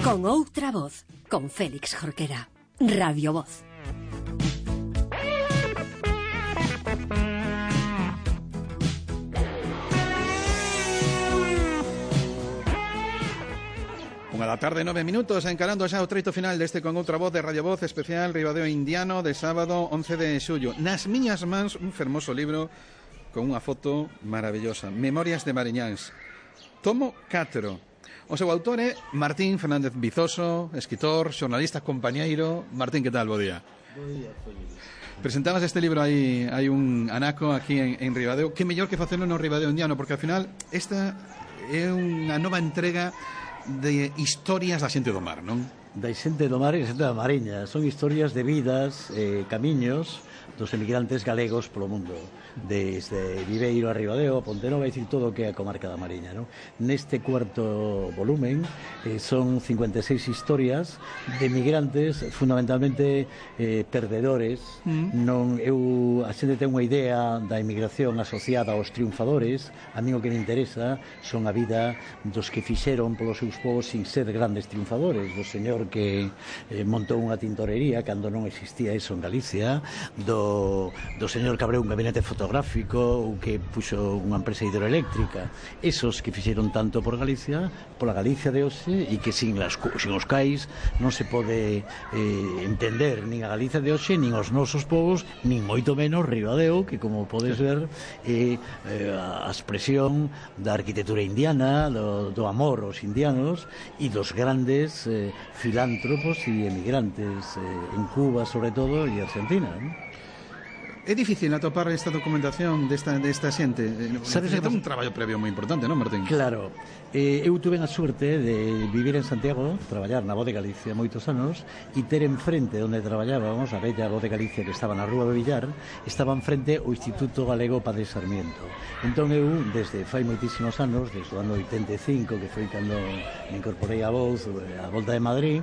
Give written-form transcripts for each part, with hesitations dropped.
Con outra voz, con Félix Jorquera. Radio Voz. Unha da tarde, 9 minutos, encarando xa o treito final deste Con outra voz de Radio Voz especial Ribadeo Indiano de sábado 11 de xullo. Nas miñas mans un fermoso libro con unha foto maravillosa, Memorias de Mariñáns, tomo 4. O seu autor é Martín Fernández Vizoso, escritor, xornalista, compañeiro. Martín, que tal? Bo día. Bo día, Félix. Presentabas este libro aí, hai un anaco aquí en Ribadeo. Que mellor que facelo no Ribadeo Indiano, porque ao final esta é unha nova entrega de historias da xente do mar, non? Da xente do mar e da xente da mariña. Son historias de vidas, camiños dos emigrantes galegos polo mundo, desde Viveiro a Ribadeo, a Pontenova, é dicir, todo o que é a comarca da Mariña, non? Neste cuarto volumen son 56 historias de emigrantes, fundamentalmente perdedores. Non, a xente ten unha idea da emigración asociada aos triunfadores. A mí o que me interesa son a vida dos que fixeron polos seus povos sin ser grandes triunfadores, do señor que montou unha tintorería cando non existía eso en Galicia, do señor que abreu un gabinete fotográfico ou que puxo unha empresa hidroeléctrica. Esos que fixeron tanto por Galicia, pola Galicia de hoxe, e que sin os cais non se pode entender nin a Galicia de hoxe, nin os nosos povos, nin moito menos Ribadeo, que como podes ver é a expresión da arquitectura indiana, do amor aos indianos e dos grandes filántropos e emigrantes en Cuba, sobre todo, e Argentina, non? É difícil atopar esta documentación desta xente. Sabes que ten un traballo previo moi importante, non, Martín? Claro. Eu tuve a suerte de vivir en Santiago, traballar na Voz de Galicia moitos anos, e ter enfrente onde traballábamos, a bella Voz de Galicia que estaba na Rúa do Villar, estaba enfrente o Instituto Galego Padre Sarmiento. Entón eu, desde fai moitísimos anos, desde o ano 85, que foi cando me incorporei a Voz, a Volta de Madrid,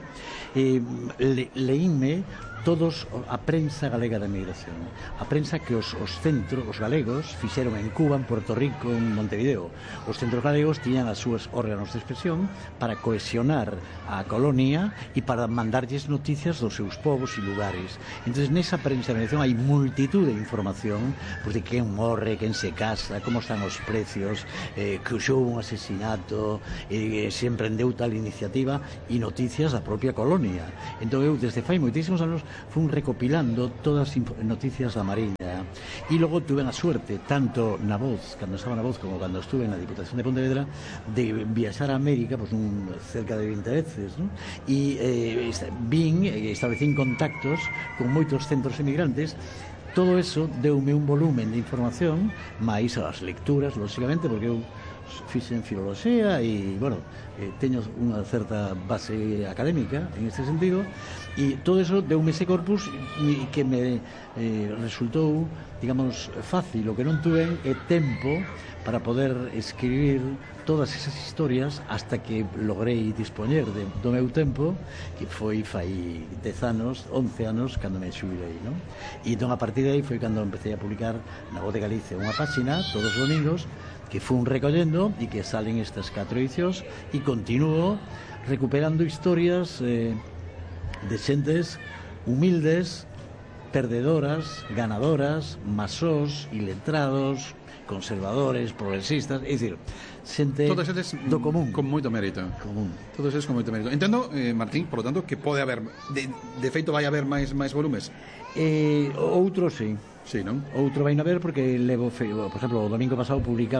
leínme todos a prensa galega da emigración, a prensa que os centros, os galegos fixeron en Cuba, en Puerto Rico, en Montevideo. Os centros galegos tiñan as súas órganos de expresión para cohesionar a colonia e para mandarlles noticias dos seus povos e lugares. Entón, nesa prensa de emigración hai multitud de información, pues, de quen morre, quen se casa, como están os precios, que houve un asesinato, se emprendeu tal iniciativa, e noticias da propia colonia. Entón, eu, desde fai moitísimos anos, fun recopilando todas as noticias da Mariña, e logo tuve a suerte, tanto na Voz, cando estaba na Voz, como cando estuve na Diputación de Pontevedra, de viaxar a América, pues, cerca de 20 veces, ¿no? E establecín contactos con moitos centros emigrantes. Todo eso deume un volumen de información, máis as lecturas, lógicamente, porque eu fixen filoloxía e, bueno, teño unha certa base académica en este sentido, e todo eso deume ese corpus que me resultou, digamos, fácil. O que non tuve é tempo para poder escribir todas esas historias hasta que logrei dispoñer do meu tempo, que foi fai 10 anos, 11 anos, cando me xubilei, non? E entón, a partir de aí, foi cando empecé a publicar na Voz de Galicia unha páxina todos os domingos, que fun recollendo e que salen estas 4 edicións, e continuo recuperando historias de xentes humildes, perdedoras, ganadoras, masós, iletrados, conservadores, progresistas, é dicir, xente do común. Con moito mérito. Todos eles con moito mérito. Entendo, Martín, por lo tanto, que pode haber, de feito vai haber máis volumes. Outro, sí. Sí, non? Outro vai haber porque levo, por exemplo, o domingo pasado publicamos